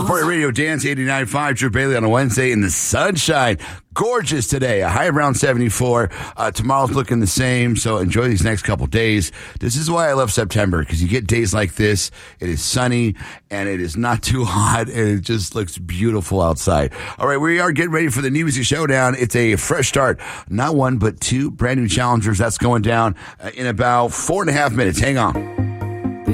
Part of Radio Dance 89.5, Drew Bailey on a Wednesday in the sunshine. Gorgeous today. A high around 74. Tomorrow's looking the same, so enjoy these next couple days. This is why I love September, because you get days like this. It is sunny, and it is not too hot, and it just looks beautiful outside. All right, we are getting ready for the New Music Showdown. It's a fresh start. Not one, but two brand new challengers. That's going down in about 4.5 minutes. Hang on.